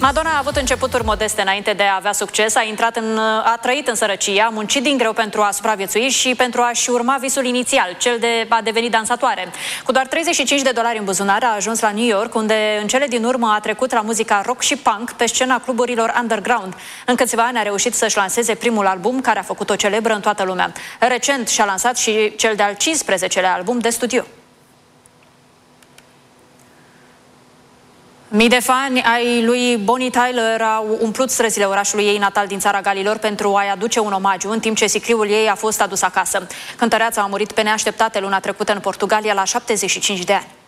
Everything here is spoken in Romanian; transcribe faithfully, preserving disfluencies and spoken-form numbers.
Madonna a avut începuturi modeste înainte de a avea succes, a intrat în, a trăit în sărăcie, a muncit din greu pentru a supraviețui și pentru a-și urma visul inițial, cel de a deveni dansatoare. Cu doar treizeci și cinci de dolari în buzunar a ajuns la New York, unde în cele din urmă a trecut la muzica rock și punk pe scena cluburilor underground. În câțiva ani a reușit să-și lanseze primul album, care a făcut-o celebră în toată lumea. Recent și-a lansat și cel de-al cincisprezecelea album de studio. Mii de fani ai lui Bonnie Tyler au umplut străzile orașului ei natal din țara Galilor pentru a-i aduce un omagiu, în timp ce sicriul ei a fost adus acasă. Cântăreața a murit pe neașteptate luna trecută în Portugalia la șaptezeci și cinci de ani.